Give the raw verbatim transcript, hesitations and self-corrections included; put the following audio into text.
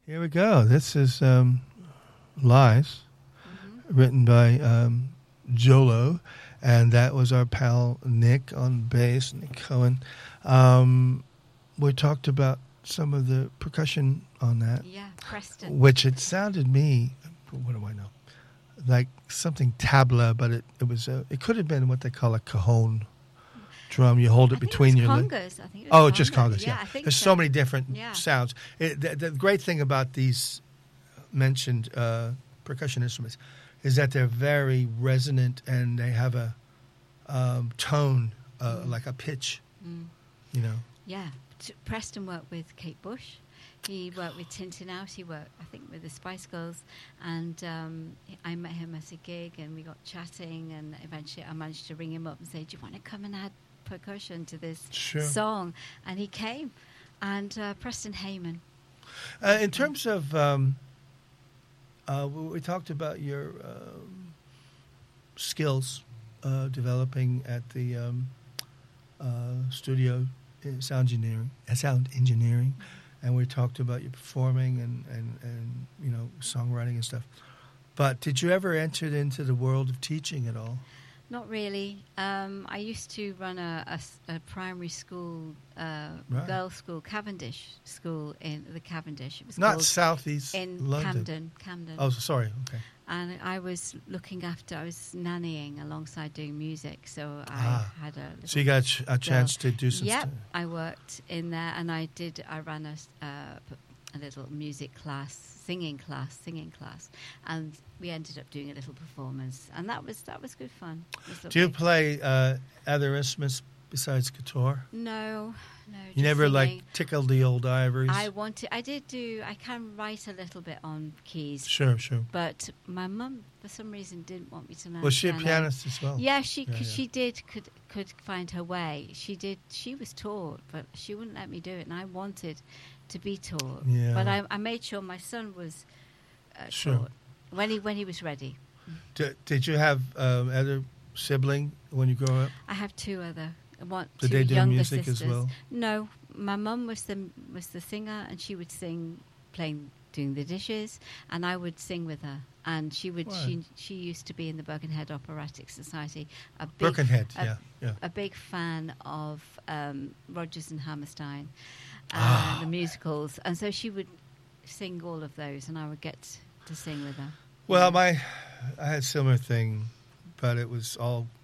Here we go. This is um, Lies, mm-hmm. written by um, Jolo, and that was our pal Nick on bass, Nick Cohen. Um, we talked about some of the percussion on that. Yeah, Preston. Which it sounded me, what do I know, like something tabla, but it, it was a, it could have been what they call a cajon drum. You hold it I think between it was your congas. legs. I think it was Oh, congas. just congas. Yeah, yeah. I think there's so. so many different yeah. sounds. It, the, the great thing about these mentioned uh, percussion instruments is that they're very resonant and they have a um, tone, uh, mm. like a pitch. Mm. You know. Yeah, Preston worked with Kate Bush. He worked with Tintin House. He worked, I think, with the Spice Girls. And um, I met him at a gig, and we got chatting. And eventually, I managed to ring him up and say, "Do you want to come and add percussion to this sure. song?" And he came. And uh, Preston Heyman. Uh, in terms of, um, uh, we talked about your um, skills uh, developing at the um, uh, studio, sound engineering, sound engineering. Mm-hmm. And we talked about you performing and, and, and, you know, songwriting and stuff. But did you ever enter into the world of teaching at all? Not really. Um, I used to run a, a, a primary school, uh, right. girls' school, Cavendish School in the Cavendish. It was Not Southeast in London. Camden. Camden. Oh, sorry. Okay. And I was looking after, I was nannying alongside doing music, so I ah. had a... So you got ch- a chance to do some yep, stuff? Yep, I worked in there, and I did, I ran a, uh, a little music class, singing class, singing class, and we ended up doing a little performance, and that was that was good fun. Do you play uh, other instruments besides guitar? No, no. You never singing. like tickled the old ivories? I wanted. I did do. I can write a little bit on keys. Sure, sure. But my mum, for some reason, didn't want me to learn. Was she piano. a pianist as well? Yeah, she yeah, yeah. she did could could find her way. She did. She was taught, but she wouldn't let me do it, and I wanted to be taught. Yeah. But I, I made sure my son was uh, sure. taught when he when he was ready. Did, did you have um, other sibling when you grew up? I have two other. One, Did two they do younger music sisters. as well? No, my mum was the was the singer, and she would sing, playing, doing the dishes, and I would sing with her. And she would Wow. she she used to be in the Birkenhead Operatic Society. A big, Birkenhead, a, yeah, yeah. A big fan of um, Rodgers and Hammerstein, uh, Ah. the musicals, and so she would sing all of those, and I would get to sing with her. Well, my I had a similar thing, but it was all